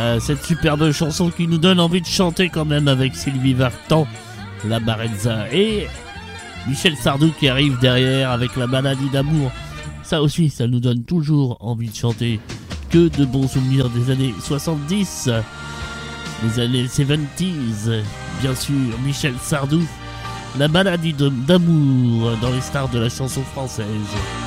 Cette superbe chanson qui nous donne envie de chanter quand même avec Sylvie Vartan, la Barezza, et Michel Sardou qui arrive derrière avec la maladie d'amour. Ça aussi, ça nous donne toujours envie de chanter. Que de bons souvenirs des années 70, les années 70s, bien sûr, Michel Sardou, la maladie d'amour dans les stars de la chanson française.